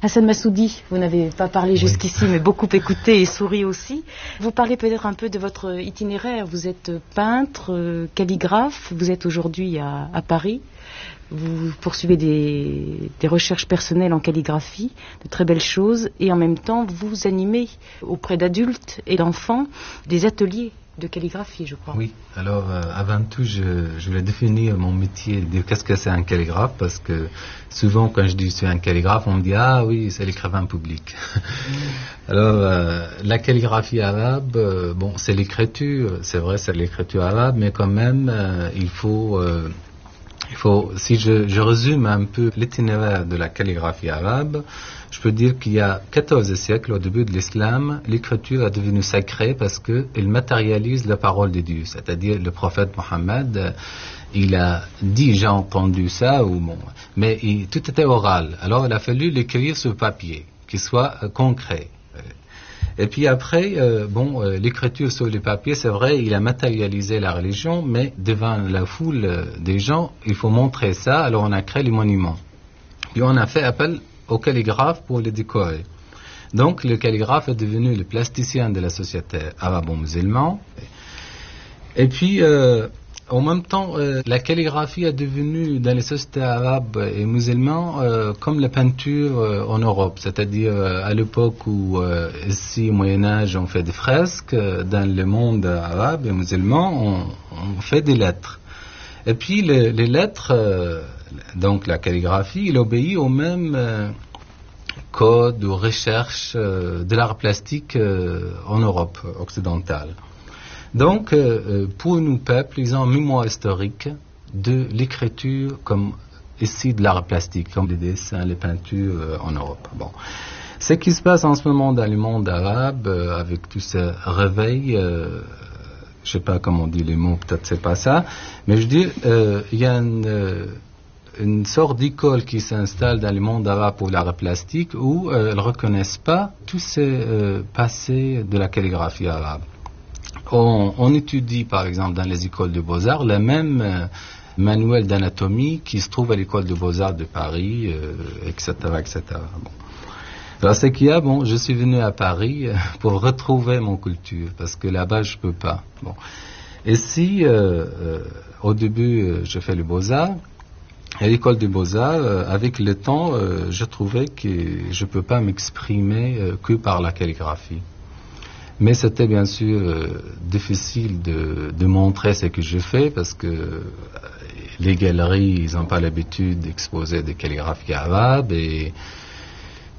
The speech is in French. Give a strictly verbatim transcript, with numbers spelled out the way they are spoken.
Hassan Massoudi, vous n'avez pas parlé Oui. jusqu'ici, mais beaucoup écouté et souri aussi. Vous parlez peut-être un peu de votre itinéraire. Vous êtes peintre, calligraphe, vous êtes aujourd'hui à, à Paris. Vous poursuivez des, des recherches personnelles en calligraphie, de très belles choses, et en même temps, vous animez auprès d'adultes et d'enfants des ateliers de calligraphie, je crois. Oui, alors euh, avant tout, je, je voulais définir mon métier, dire qu'est-ce que c'est un calligraphe, parce que souvent quand je dis je suis un calligraphe, on me dit ah oui, c'est l'écrivain public. Alors euh, la calligraphie arabe, euh, bon, c'est l'écriture, c'est vrai, c'est l'écriture arabe, mais quand même, euh, il faut... Euh, Il faut, si je, je résume un peu l'itinéraire de la calligraphie arabe, je peux dire qu'il y a quatorze siècles, au début de l'islam, l'écriture est devenue sacrée parce qu'elle matérialise la parole de Dieu. C'est-à-dire le prophète Mohammed, il a dit, j'ai entendu ça, ou bon, mais il, tout était oral. Alors il a fallu l'écrire sur papier, qu'il soit euh, concret. Et puis après, euh, bon, euh, l'écriture sur le papier, c'est vrai, il a matérialisé la religion, mais devant la foule euh, des gens, il faut montrer ça, alors on a créé les monuments. Puis on a fait appel au calligraphe pour les décorer. Donc le calligraphe est devenu le plasticien de la société arabo-musulmane. Et puis, euh, en même temps, euh, la calligraphie est devenue dans les sociétés arabes et musulmanes euh, comme la peinture euh, en Europe. C'est-à-dire euh, à l'époque où euh, ici au Moyen-Âge on fait des fresques, euh, dans le monde arabe et musulman on, on fait des lettres. Et puis les, les lettres, euh, donc la calligraphie, il obéit au même euh, code ou recherche euh, de l'art plastique euh, en Europe occidentale. Donc, euh, pour nous, peuples, ils ont une mémoire historique de l'écriture comme ici de l'art plastique, comme les dessins, les peintures euh, en Europe. Bon. Ce qui se passe en ce moment dans le monde arabe, euh, avec tout ce réveil, euh, je ne sais pas comment on dit les mots, peut-être c'est pas ça, mais je dis, euh, il y a une, euh, une sorte d'école qui s'installe dans le monde arabe pour l'art plastique où euh, elles ne reconnaissent pas tout ce euh, passé de la calligraphie arabe. On, on étudie, par exemple, dans les écoles de Beaux-Arts, le même euh, manuel d'anatomie qui se trouve à l'école de Beaux-Arts de Paris, euh, et cetera, et cetera. Bon. Alors, ce qu'il y a, bon, je suis venu à Paris euh, pour retrouver mon culture, parce que là-bas, je peux pas. Bon. Et si, euh, euh, au début, euh, je fais le Beaux-Arts, à l'école des Beaux-Arts, euh, avec le temps, euh, je trouvais que je peux pas m'exprimer euh, que par la calligraphie. Mais c'était bien sûr euh, difficile de, de montrer ce que je fais parce que euh, les galeries, ils n'ont pas l'habitude d'exposer des calligraphies arabes et